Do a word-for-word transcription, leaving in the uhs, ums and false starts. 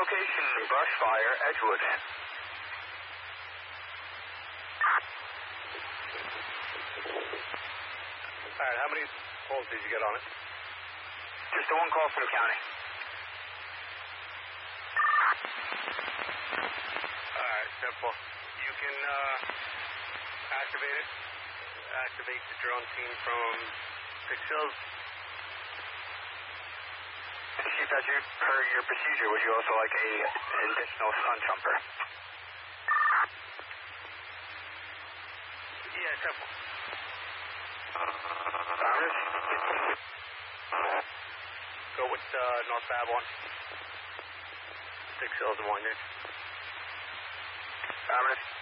location, brush fire, Edgewood. Alright, how many calls did you get on it? Just the one call from the county. Alright, simple. You can uh, activate it. Activate the drone team from Six Hills. Chief, as you, per your procedure, would you also like a, an additional sun jumper? Yeah, simple. Thomas? Go with uh, North Fab one. Six Hills and one, Nick. Thomas?